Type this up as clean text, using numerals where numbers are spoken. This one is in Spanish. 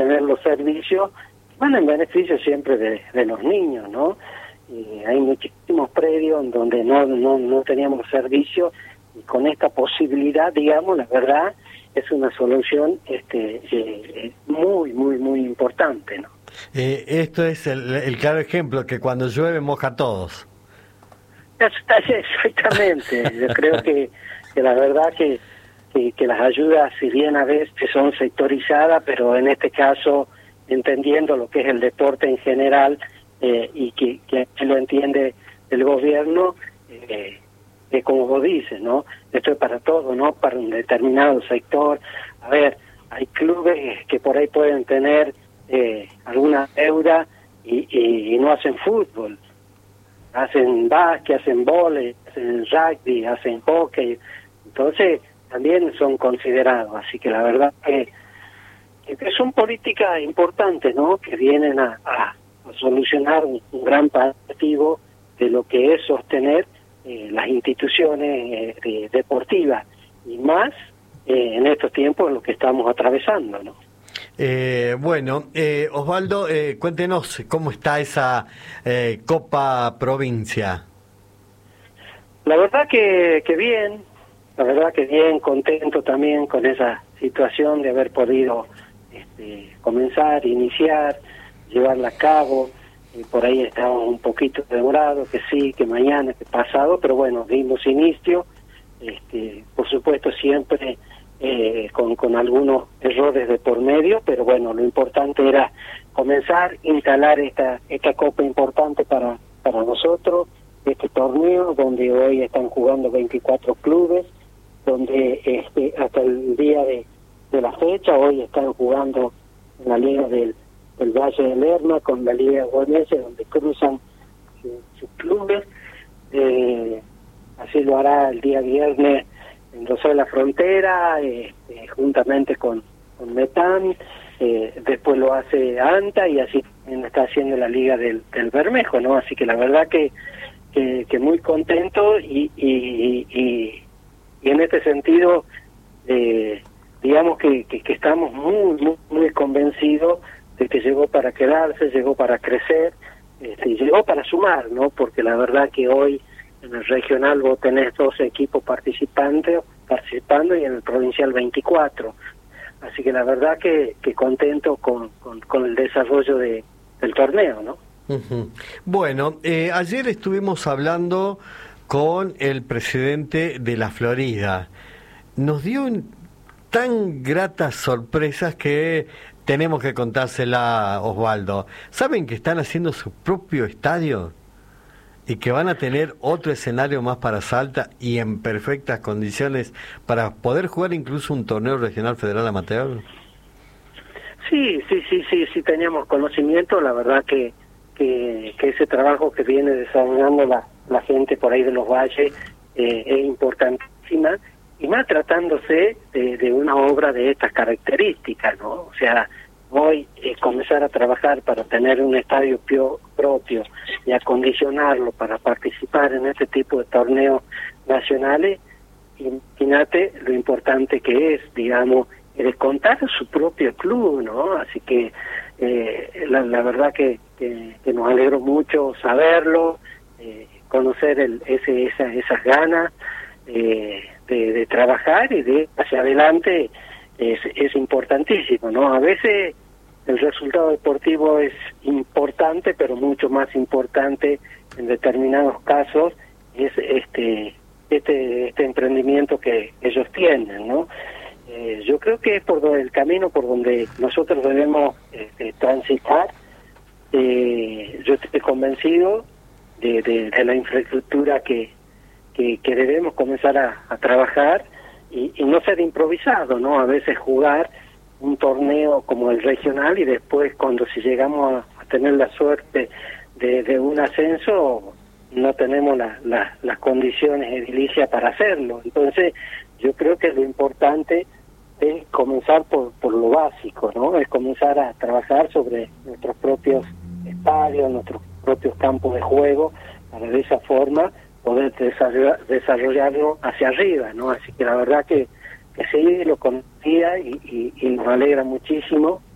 tener los servicios, van en beneficio siempre de los niños, ¿no? Hay muchísimos predios en donde no teníamos servicio, y con esta posibilidad, digamos, la verdad, es una solución muy importante, ¿no? Esto es el claro ejemplo, que cuando llueve moja a todos. Exactamente. Yo creo que la verdad que las ayudas, si bien a veces son sectorizadas, pero en este caso, entendiendo lo que es el deporte en general, y que lo entiende el gobierno, como vos dices, ¿no? Esto es para todo, ¿no? Para un determinado sector. A ver, hay clubes que por ahí pueden tener alguna deuda y no hacen fútbol. Hacen básquet, hacen vóley, hacen rugby, hacen hockey. Entonces, también son considerados. Así que la verdad que son políticas importantes, ¿no? Que vienen a solucionar un gran partido de lo que es sostener las instituciones deportivas, y más en estos tiempos en los que estamos atravesando, ¿no? Bueno, Osvaldo, cuéntenos cómo está esa Copa Provincia. La verdad que bien, contento también con esa situación de haber podido comenzar, iniciar, llevarla a cabo. Por ahí estábamos un poquito demorados, que sí, que mañana, que pasado, pero bueno, dimos inicio, por supuesto siempre con algunos errores de por medio, pero bueno, lo importante era comenzar, instalar esta copa importante para nosotros, este torneo donde hoy están jugando 24 clubes, donde hasta el día de la fecha, hoy están jugando en la liga del Valle de Lerma con la liga guarnense, donde cruzan sus clubes. Así lo hará el día viernes en Rosario de la Frontera, juntamente con Metán, después lo hace ANTA, y así también está haciendo la liga del Bermejo, ¿no? Así que la verdad que muy contento, y en este sentido digamos que estamos muy convencidos de que llegó para quedarse, llegó para crecer, y llegó para sumar, ¿no? Porque la verdad que hoy en el regional vos tenés 12 equipos participando, y en el provincial 24. Así que la verdad que contento con el desarrollo del torneo, ¿no? Uh-huh. Bueno, ayer estuvimos hablando con el presidente de la Florida. Nos dio tan gratas sorpresas que tenemos que contársela, Osvaldo. ¿Saben que están haciendo su propio estadio? Y que van a tener otro escenario más para Salta, y en perfectas condiciones para poder jugar incluso un torneo regional federal amateur. Sí, teníamos conocimiento. La verdad que ese trabajo que viene desarrollando la gente por ahí de los valles es importantísima, y más tratándose de una obra de estas características, ¿no? O sea, hoy comenzar a trabajar para tener un estadio propio y acondicionarlo para participar en este tipo de torneos nacionales, imagínate lo importante que es, digamos, el contar a su propio club, ¿no? Así que la verdad que nos alegró mucho saberlo, conocer esas ganas de trabajar y de hacia adelante. Es importantísimo, ¿no? A veces el resultado deportivo es importante, pero mucho más importante en determinados casos es este emprendimiento que ellos tienen, ¿no? Yo creo que es el camino por donde nosotros debemos transitar. Yo estoy convencido de la infraestructura que debemos comenzar a trabajar, y no ser improvisado, ¿no? A veces jugar un torneo como el regional, y después si llegamos a tener la suerte de un ascenso, no tenemos las condiciones edilicias para hacerlo. Entonces yo creo que lo importante es comenzar por lo básico, ¿no? Es comenzar a trabajar sobre nuestros propios estadios, nuestros propios campos de juego, para de esa forma poder desarrollarlo hacia arriba, ¿no? Así que la verdad que sí, lo conocía, y nos alegra muchísimo